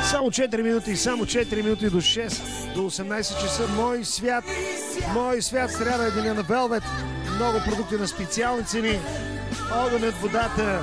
Само 4 минути до 6, до 18 часа. Мой свят, сряда е деня на Велвет. Много продукти на специални цени. Огън от водата.